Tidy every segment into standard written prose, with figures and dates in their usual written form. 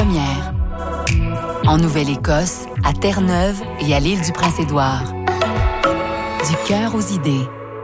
première. En Nouvelle-Écosse, à Terre-Neuve et à l'île du Prince-Édouard. Du cœur aux idées.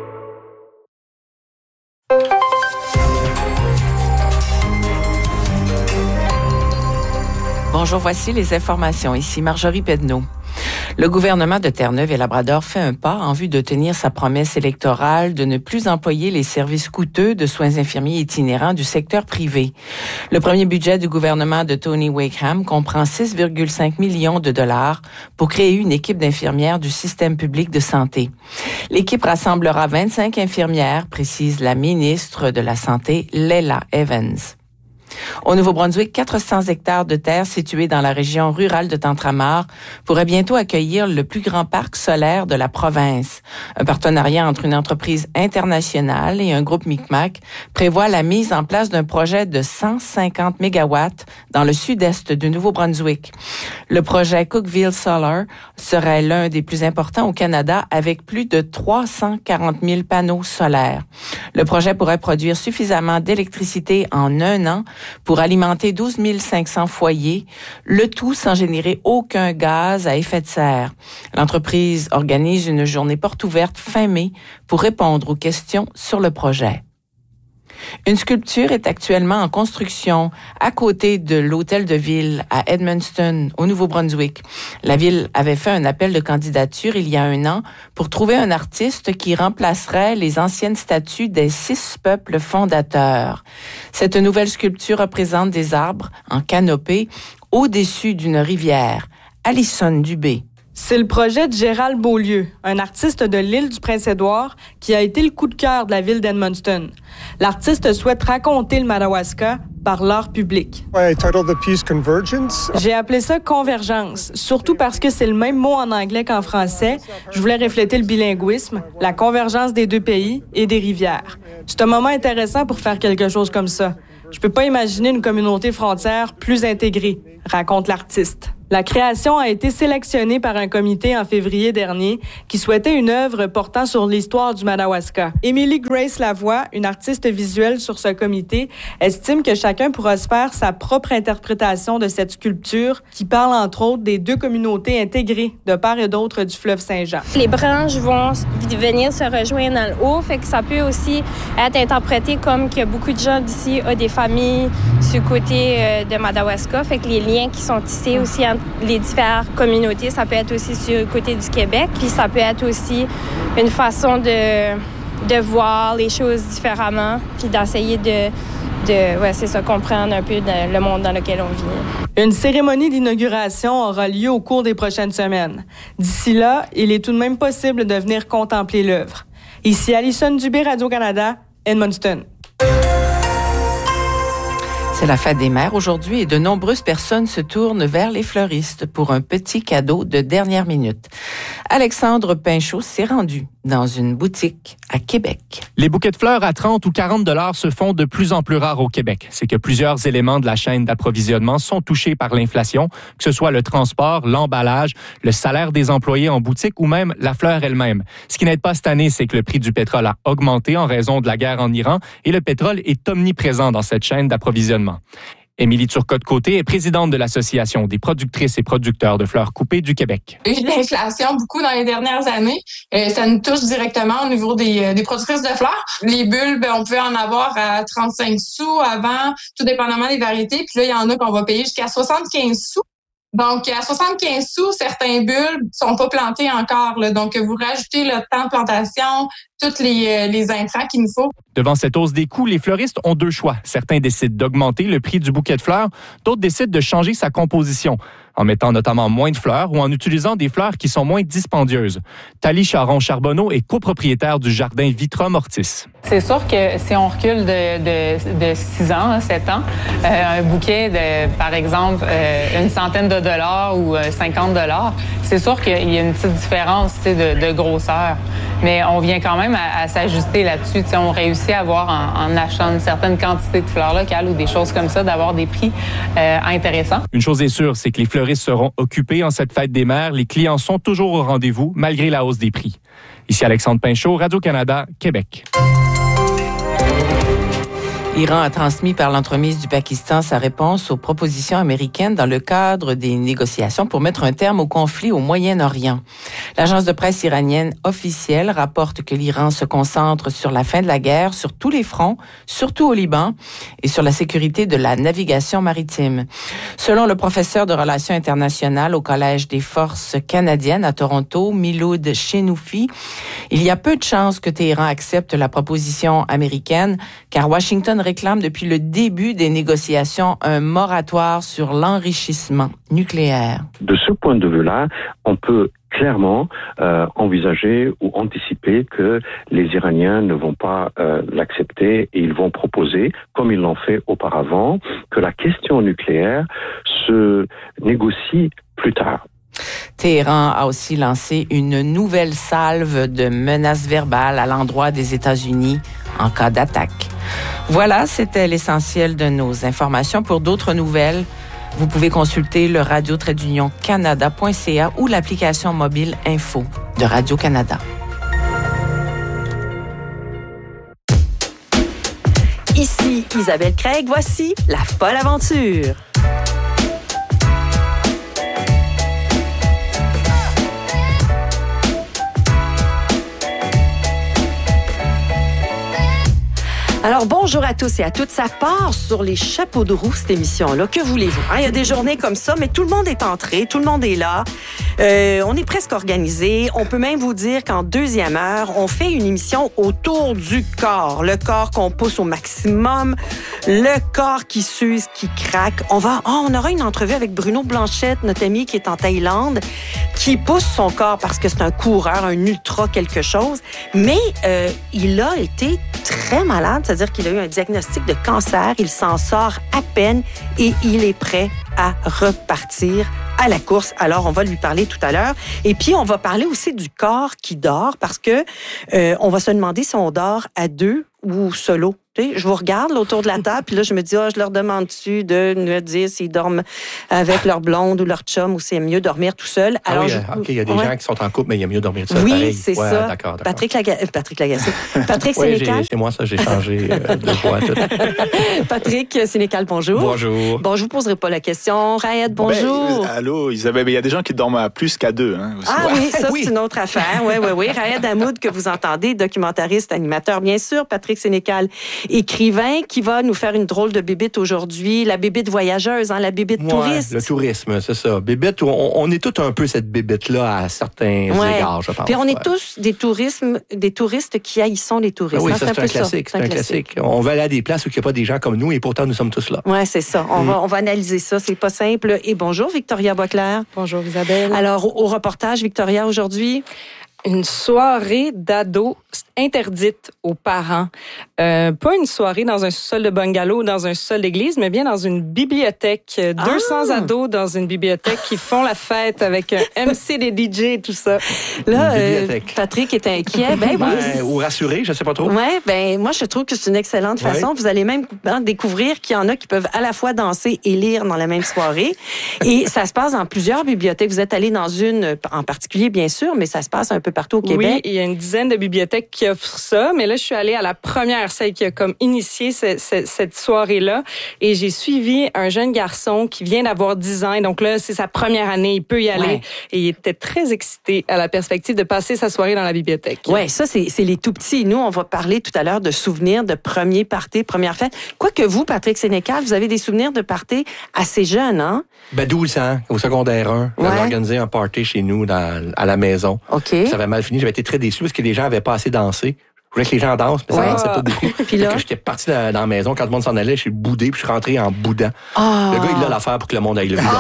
Bonjour, voici les informations. Ici Marjorie Pedneau. Le gouvernement de Terre-Neuve-et-Labrador fait un pas en vue de tenir sa promesse électorale de ne plus employer les services coûteux de soins infirmiers itinérants du secteur privé. Le premier budget du gouvernement de Tony Wakeham comprend 6,5 millions de dollars pour créer une équipe d'infirmières du système public de santé. L'équipe rassemblera 25 infirmières, précise la ministre de la Santé, Leila Evans. Au Nouveau-Brunswick, 400 hectares de terre situés dans la région rurale de Tantramar pourraient bientôt accueillir le plus grand parc solaire de la province. Un partenariat entre une entreprise internationale et un groupe Micmac prévoit la mise en place d'un projet de 150 mégawatts dans le sud-est du Nouveau-Brunswick. Le projet Cookeville Solar serait l'un des plus importants au Canada avec plus de 340 000 panneaux solaires. Le projet pourrait produire suffisamment d'électricité en un an pour alimenter 12 500 foyers, le tout sans générer aucun gaz à effet de serre. L'entreprise organise une journée porte ouverte fin mai pour répondre aux questions sur le projet. Une sculpture est actuellement en construction à côté de l'hôtel de ville à Edmundston, au Nouveau-Brunswick. La ville avait fait un appel de candidature il y a un an pour trouver un artiste qui remplacerait les anciennes statues des 6 peuples fondateurs. Cette nouvelle sculpture représente des arbres en canopée au-dessus d'une rivière. Alison Dubé. C'est le projet de Gérald Beaulieu, un artiste de l'île du Prince-Édouard, qui a été le coup de cœur de la ville d'Edmundston. L'artiste souhaite raconter le Madawaska par l'art public. J'ai appelé ça convergence, surtout parce que c'est le même mot en anglais qu'en français. Je voulais refléter le bilinguisme, la convergence des deux pays et des rivières. C'est un moment intéressant pour faire quelque chose comme ça. Je peux pas imaginer une communauté frontière plus intégrée, raconte l'artiste. La création a été sélectionnée par un comité en février dernier qui souhaitait une œuvre portant sur l'histoire du Madawaska. Emily Grace Lavoie, une artiste visuelle sur ce comité, estime que chacun pourra se faire sa propre interprétation de cette sculpture qui parle entre autres des deux communautés intégrées de part et d'autre du fleuve Saint-Jean. Les branches vont venir se rejoindre dans le haut, fait que ça peut aussi être interprété comme que beaucoup de gens d'ici ont des familles sur le côté de Madawaska, fait que les liens qui sont tissés aussi entre les différentes communautés, ça peut être aussi sur le côté du Québec, puis ça peut être aussi une façon de voir les choses différemment, puis d'essayer comprendre un peu le monde dans lequel on vit. Une cérémonie d'inauguration aura lieu au cours des prochaines semaines. D'ici là, il est tout de même possible de venir contempler l'œuvre. Ici Alison Dubé, Radio-Canada, Edmundston. C'est la fête des mères aujourd'hui et de nombreuses personnes se tournent vers les fleuristes pour un petit cadeau de dernière minute. Alexandre Pinchot s'est rendu dans une boutique à Québec. Les bouquets de fleurs à 30 ou 40 $ se font de plus en plus rares au Québec. C'est que plusieurs éléments de la chaîne d'approvisionnement sont touchés par l'inflation, que ce soit le transport, l'emballage, le salaire des employés en boutique ou même la fleur elle-même. Ce qui n'aide pas cette année, c'est que le prix du pétrole a augmenté en raison de la guerre en Iran et le pétrole est omniprésent dans cette chaîne d'approvisionnement. Émilie Turcotte-Côté est présidente de l'Association des productrices et producteurs de fleurs coupées du Québec. Il y a eu de l'inflation beaucoup dans les dernières années. Ça nous touche directement au niveau des productrices de fleurs. Les bulbes, on pouvait en avoir à 35 sous avant, tout dépendamment des variétés. Puis là, il y en a qu'on va payer jusqu'à 75 sous. Donc, à 75 sous, certains bulbes sont pas plantés encore. Là. Donc, vous rajoutez le temps de plantation, tous les intrants qu'il nous faut. Devant cette hausse des coûts, les fleuristes ont deux choix. Certains décident d'augmenter le prix du bouquet de fleurs, d'autres décident de changer sa composition, en mettant notamment moins de fleurs ou en utilisant des fleurs qui sont moins dispendieuses. Thalie Charon-Charbonneau est copropriétaire du jardin Vitra Mortis. C'est sûr que si on recule de 6 ans, 7 ans, un bouquet de, par exemple, une centaine de dollars ou 50 $, c'est sûr qu'il y a une petite différence de grosseur. Mais on vient quand même à s'ajuster là-dessus. T'sais, on réussit à avoir, en achetant une certaine quantité de fleurs locales ou des choses comme ça, d'avoir des prix intéressants. Une chose est sûre, c'est que les fleuristes seront occupés en cette fête des mères. Les clients sont toujours au rendez-vous, malgré la hausse des prix. Ici Alexandre Pinchot, Radio-Canada, Québec. L'Iran a transmis par l'entremise du Pakistan sa réponse aux propositions américaines dans le cadre des négociations pour mettre un terme au conflit au Moyen-Orient. L'agence de presse iranienne officielle rapporte que l'Iran se concentre sur la fin de la guerre sur tous les fronts, surtout au Liban, et sur la sécurité de la navigation maritime. Selon le professeur de relations internationales au Collège des forces canadiennes à Toronto, Miloud Chenoufi, il y a peu de chances que Téhéran accepte la proposition américaine, car Washington réclame depuis le début des négociations un moratoire sur l'enrichissement nucléaire. De ce point de vue-là, on peut clairement envisager ou anticiper que les Iraniens ne vont pas l'accepter et ils vont proposer, comme ils l'ont fait auparavant, que la question nucléaire se négocie plus tard. Téhéran a aussi lancé une nouvelle salve de menaces verbales à l'endroit des États-Unis en cas d'attaque. Voilà, c'était l'essentiel de nos informations. Pour d'autres nouvelles, vous pouvez consulter le radio-canada.ca ou l'application mobile Info de Radio-Canada. Ici Isabelle Craig, voici La Folle Aventure. Alors, bonjour à tous et à toutes. Ça part sur les chapeaux de roue, cette émission-là. Que voulez-vous? Il y a des journées comme ça, mais tout le monde est entré, tout le monde est là. On est presque organisé. On peut même vous dire qu'en deuxième heure, on fait une émission autour du corps. Le corps qu'on pousse au maximum, le corps qui s'use, qui craque. On aura une entrevue avec Bruno Blanchette, notre ami qui est en Thaïlande, qui pousse son corps parce que c'est un coureur, un ultra quelque chose. Mais il a été très malade, c'est-à-dire qu'il a eu un diagnostic de cancer. Il s'en sort à peine et il est prêt à repartir à la course. Alors, on va lui parler tout à l'heure. Et puis, on va parler aussi du corps qui dort parce que on va se demander si on dort à deux ou solo. Je vous regarde là, autour de la table, puis là, je me dis, je leur demande-tu de me dire s'ils dorment avec leur blonde ou leur chum ou c'est mieux dormir tout seul. Alors, il y a des gens qui sont en couple, mais il y a mieux dormir tout seul. Oui, pareil. C'est ça. D'accord. Patrick Lagacé. Patrick Sénécal. C'est moi, ça, j'ai changé de voix. Patrick Sénécal, bonjour. Bonjour. Bon, je vous poserai pas la question. Raed, bonjour. Allô, Isabelle. Il y a des gens qui dorment à plus qu'à deux. Hein, aussi. Ah oui, ça, c'est une autre affaire. Oui. Raed Hamoud, que vous entendez, documentariste, animateur, bien sûr. Patrick Sénécal, écrivain, qui va nous faire une drôle de bébite aujourd'hui. La bébite voyageuse, la bébite touriste. Le tourisme, c'est ça. Bébite, on est tous un peu cette bébite-là à certains égards, je pense. Puis on est tous des touristes qui haïssons les touristes. Oui, ça, c'est un classique. C'est un classique. On va aller à des places où il n'y a pas des gens comme nous et pourtant nous sommes tous là. Oui, c'est ça. On va analyser ça. C'est pas simple. Et bonjour, Victoria Boisclair. Bonjour, Isabelle. Alors, au reportage, Victoria, aujourd'hui... Une soirée d'ados interdite aux parents. Pas une soirée dans un sous-sol de bungalow ou dans un sous-sol d'église, mais bien dans une bibliothèque. 200 ados dans une bibliothèque qui font la fête avec un MC, des DJ et tout ça. Là, Patrick est inquiet. Ou rassuré, je sais pas trop. Oui, moi, je trouve que c'est une excellente façon. Vous allez même découvrir qu'il y en a qui peuvent à la fois danser et lire dans la même soirée. Et ça se passe dans plusieurs bibliothèques. Vous êtes allé dans une en particulier, bien sûr, mais ça se passe un peu partout au Québec. Oui, il y a une dizaine de bibliothèques qui offrent ça, mais là, je suis allée à la première, celle qui a comme initié cette soirée-là, et j'ai suivi un jeune garçon qui vient d'avoir 10 ans, et donc là, c'est sa première année, il peut y aller, et il était très excité à la perspective de passer sa soirée dans la bibliothèque. Oui, ça, c'est les tout-petits. Nous, on va parler tout à l'heure de souvenirs de premier party, première fête. Quoique vous, Patrick Sénécal, vous avez des souvenirs de party assez jeunes, hein? 12 ans, au secondaire 1, j'avais organisé un party chez nous à la maison. OK. Ça avait mal fini. J'avais été très déçu parce que les gens n'avaient pas assez dansé. Je voulais que les gens dansent, mais ça dansait pas beaucoup. Puis là, j'étais parti dans la maison. Quand le monde s'en allait, je suis boudé, puis je suis rentré en boudant. Le gars, il a l'affaire pour que le monde aille le vivre.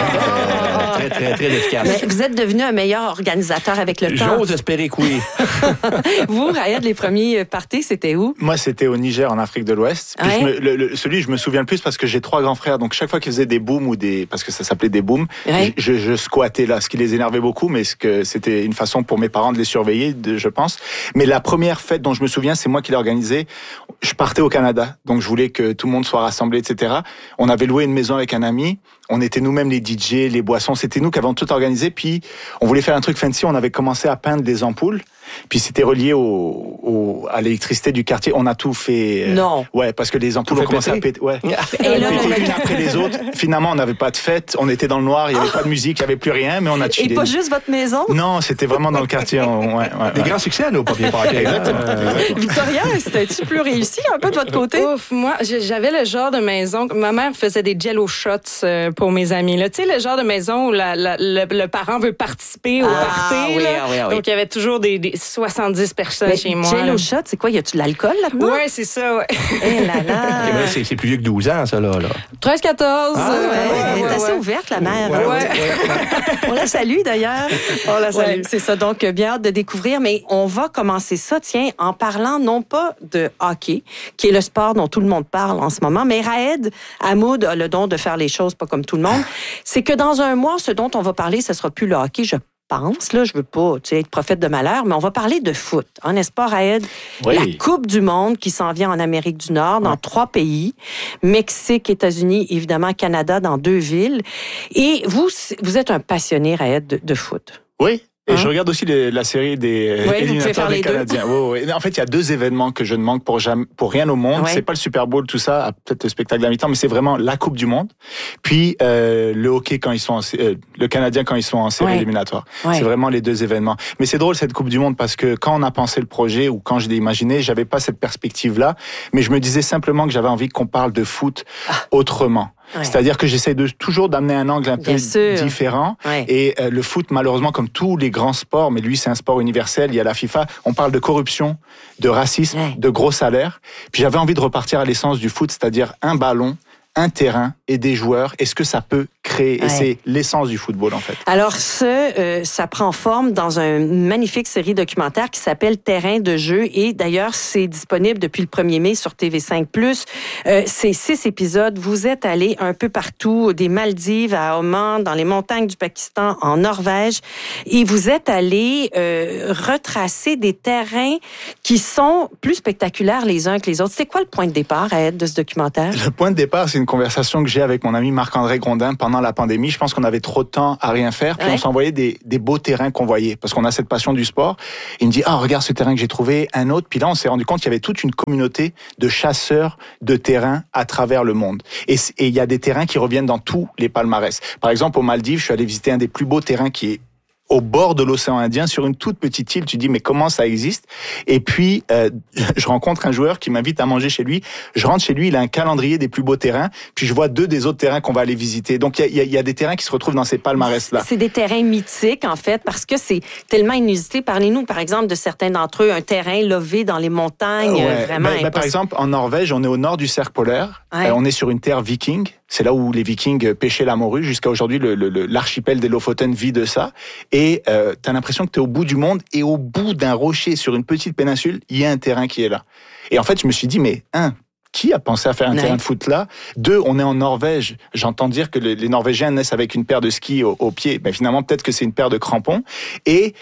Très, très, très efficace. Mais vous êtes devenu un meilleur organisateur avec le temps. J'ose espérer que oui. Vous, Raed, les premiers parties, c'était où? Moi, c'était au Niger, en Afrique de l'Ouest. Puis celui, je me souviens le plus parce que j'ai 3 grands frères. Donc, chaque fois qu'ils faisaient des booms parce que ça s'appelait des booms, je squattais là, ce qui les énervait beaucoup, mais c'était une façon pour mes parents de les surveiller, je pense. Mais la première fête dont je me souviens, c'est moi qui l'ai organisée. Je partais au Canada, donc je voulais que tout le monde soit rassemblé, etc. On avait loué une maison avec un ami. On était nous-mêmes les DJ, les boissons. C'était nous qui avons tout organisé. Puis, on voulait faire un truc fancy. On avait commencé à peindre des ampoules. Puis c'était relié à l'électricité du quartier. On a tout fait. Non. Ouais, parce que les ampoules ont commencé à péter. Ouais. Et là, une après les autres. Finalement, on n'avait pas de fête. On était dans le noir. Il n'y avait pas de musique. Il n'y avait plus rien. Mais on a chillé. Et pas juste votre maison? Non, c'était vraiment dans le quartier. Des grands succès à nos papiers parquets. Victoria, c'était-tu plus réussi un peu de votre côté? Ouf, moi, j'avais le genre de maison. Ma mère faisait des jello shots pour mes amis. Tu sais, le genre de maison où le parent veut participer au party. Oui. Donc, il y avait toujours des 70 personnes chez moi. Jello shot, c'est quoi? Y a-tu de l'alcool là-dedans? Oui, c'est ça, ouais. Eh là là. C'est plus vieux que 12 ans, ça, là. 13-14. Elle est assez ouverte, la mère. On la salue, d'ailleurs. On la salue. Ouais, c'est ça. Donc, bien hâte de découvrir. Mais on va commencer ça, tiens, en parlant non pas de hockey, qui est le sport dont tout le monde parle en ce moment, mais Raed Hamoud a le don de faire les choses pas comme tout le monde. C'est que dans un mois, ce dont on va parler, ce sera plus le hockey, je pense. Là, je veux pas être prophète de malheur, mais on va parler de foot. N'est-ce pas, Raed? Oui. La Coupe du monde qui s'en vient en Amérique du Nord, dans 3 pays. Mexique, États-Unis, évidemment, Canada, dans 2 villes. Et vous êtes un passionné, Raed, de foot. Oui. Et je regarde aussi la série des éliminatoires des Canadiens. En fait, il y a 2 événements que je ne manque pour rien au monde. C'est pas le Super Bowl, tout ça, peut-être le spectacle à mi-temps, mais c'est vraiment la Coupe du Monde. Puis le hockey quand ils sont le Canadien quand ils sont en série éliminatoire. C'est vraiment les 2 événements. Mais c'est drôle cette Coupe du Monde parce que quand on a pensé le projet ou quand je l'ai imaginé, j'avais pas cette perspective-là, mais je me disais simplement que j'avais envie qu'on parle de foot autrement. C'est-à-dire que j'essaie toujours d'amener un angle un peu différent. Et le foot, malheureusement, comme tous les grands sports, mais lui, c'est un sport universel, il y a la FIFA, on parle de corruption, de racisme, de gros salaires. Puis j'avais envie de repartir à l'essence du foot, c'est-à-dire un ballon, un terrain et des joueurs. Est-ce que ça peut créer? Et c'est l'essence du football, en fait. Alors, ça prend forme dans une magnifique série documentaire qui s'appelle Terrain de jeu. Et d'ailleurs, c'est disponible depuis le 1er mai sur TV5+. C'est 6 épisodes. Vous êtes allés un peu partout, des Maldives à Oman, dans les montagnes du Pakistan, en Norvège. Et vous êtes allés retracer des terrains qui sont plus spectaculaires les uns que les autres. C'est quoi le point de départ, Ed, de ce documentaire? Le point de départ, c'est une conversation que j'ai avec mon ami Marc-André Grondin pendant la pandémie. Je pense qu'on avait trop de temps à rien faire. Puis on s'envoyait des beaux terrains qu'on voyait. Parce qu'on a cette passion du sport. Il me dit, regarde ce terrain que j'ai trouvé, un autre. Puis là, on s'est rendu compte qu'il y avait toute une communauté de chasseurs de terrains à travers le monde. Et il y a des terrains qui reviennent dans tous les palmarès. Par exemple, aux Maldives, je suis allé visiter un des plus beaux terrains qui est au bord de l'océan Indien, sur une toute petite île. Tu dis, mais comment ça existe? Et puis, je rencontre un joueur qui m'invite à manger chez lui. Je rentre chez lui, il a un calendrier des plus beaux terrains. Puis je vois 2 des autres terrains qu'on va aller visiter. Donc, il y a des terrains qui se retrouvent dans ces palmarès-là. C'est des terrains mythiques, en fait, parce que c'est tellement inusité. Parlez-nous, par exemple, de certains d'entre eux. Un terrain lové dans les montagnes, vraiment par exemple, en Norvège, on est au nord du cercle polaire. On est sur une terre viking. C'est là où les Vikings pêchaient la morue. Jusqu'à aujourd'hui, l'archipel des Lofoten vit de ça. Et t'as l'impression que t'es au bout du monde. Et au bout d'un rocher, sur une petite péninsule, il y a un terrain qui est là. Et en fait, je me suis dit, mais qui a pensé à faire un terrain de foot là? 2, on est en Norvège. J'entends dire que les Norvégiens naissent avec une paire de skis au pied. Ben finalement, peut-être que c'est une paire de crampons. Et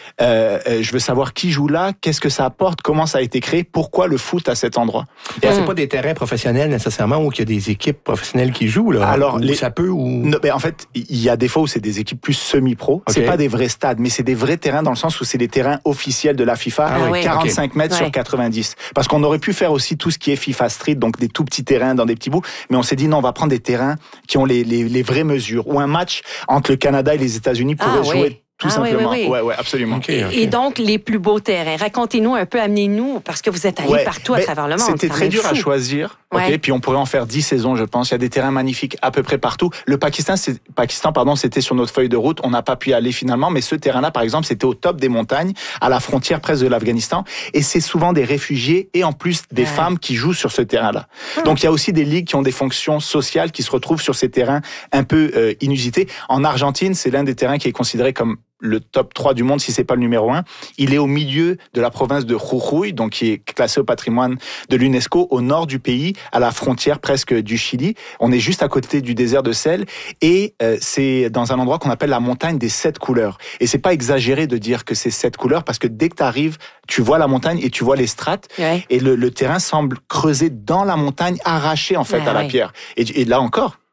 je veux savoir qui joue là, qu'est-ce que ça apporte, comment ça a été créé, pourquoi le foot à cet endroit. C'est pas des terrains professionnels nécessairement où il y a des équipes professionnelles qui jouent là. Alors ça peut ou non, en fait, il y a des fois où c'est des équipes plus semi-pro. C'est pas des vrais stades, mais c'est des vrais terrains dans le sens où c'est des terrains officiels de la FIFA, 45 mètres sur 90. Parce qu'on aurait pu faire aussi tout ce qui est FIFA Street, donc des tout petits terrains dans des petits bouts, mais on s'est dit non, on va prendre des terrains qui ont les vraies mesures. Ou un match entre le Canada et les États-Unis pourrait jouer tout simplement. Oui. Ouais, absolument. Et donc, les plus beaux terrains. Racontez-nous un peu, amenez-nous, parce que vous êtes allés partout à travers le monde. C'était très dur à choisir. Puis on pourrait en faire 10 saisons, je pense. Il y a des terrains magnifiques à peu près partout. Le Pakistan, c'était sur notre feuille de route. On n'a pas pu y aller finalement, mais ce terrain-là, par exemple, c'était au top des montagnes, à la frontière presque de l'Afghanistan. Et c'est souvent des réfugiés et en plus des femmes qui jouent sur ce terrain-là. Donc il y a aussi des ligues qui ont des fonctions sociales qui se retrouvent sur ces terrains un peu inusités. En Argentine, c'est l'un des terrains qui est considéré comme le top 3 du monde, si c'est pas le numéro 1. Il est au milieu de la province de Jujuy, donc qui est classé au patrimoine de l'UNESCO, au nord du pays, à la frontière presque du Chili. On est juste à côté du désert de sel et c'est dans un endroit qu'on appelle la montagne des 7 couleurs. Et c'est pas exagéré de dire que c'est 7 couleurs parce que dès que tu arrives, tu vois la montagne et tu vois les strates et le terrain semble creuser dans la montagne, arraché en fait à la pierre. Et là encore,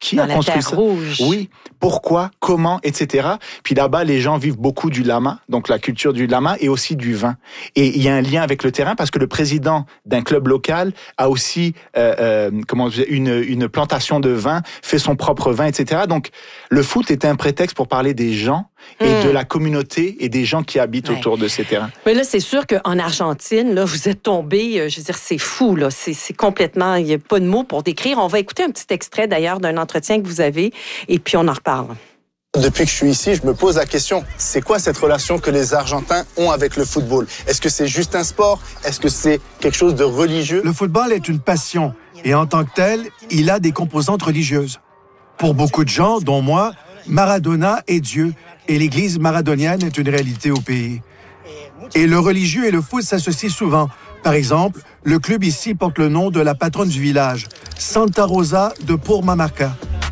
qui a construit ça? Rouge. Oui. Pourquoi? Comment? Etc. Puis là-bas, les gens vivent beaucoup du lama, donc la culture du lama et aussi du vin. Et il y a un lien avec le terrain parce que le président d'un club local a aussi une plantation de vin, fait son propre vin, etc. Donc le foot était un prétexte pour parler des gens et de la communauté et des gens qui habitent autour de ces terrains. Mais là, c'est sûr qu'en Argentine, là, vous êtes tombé, je veux dire, c'est fou, là. C'est complètement, il n'y a pas de mots pour décrire. On va écouter un petit extrait, d'ailleurs, d'un entretien que vous avez, et puis on en reparle. Depuis que je suis ici, je me pose la question, c'est quoi cette relation que les Argentins ont avec le football? Est-ce que c'est juste un sport? Est-ce que c'est quelque chose de religieux? Le football est une passion, et en tant que tel, il a des composantes religieuses. Pour beaucoup de gens, dont moi, Maradona est Dieu, et l'église maradonienne est une réalité au pays. Et le religieux et le foot s'associent souvent. Par exemple, le club ici porte le nom de la patronne du village, Santa Rosa de Purmamarca.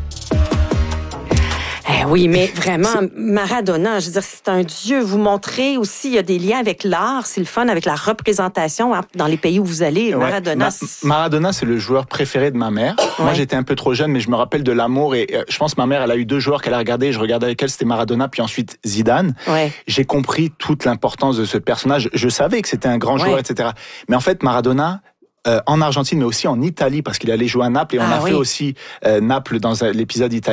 Oui, mais vraiment, Maradona, je veux dire, c'est un dieu. Vous montrez aussi, il y a des liens avec l'art, c'est le fun, avec la représentation dans les pays où vous allez. Maradona, Maradona, c'est le joueur préféré de ma mère. Ouais. Moi, j'étais un peu trop jeune, mais je me rappelle de l'amour. Et je pense que ma mère, elle a eu 2 joueurs qu'elle a regardés. Je regardais avec elle, c'était Maradona, puis ensuite Zidane. Ouais. J'ai compris toute l'importance de ce personnage. Je savais que c'était un grand joueur, etc. Mais en fait, Maradona... en Argentine, mais aussi en Italie, parce qu'il allait jouer à Naples, et on a fait aussi Naples dans l'épisode italien.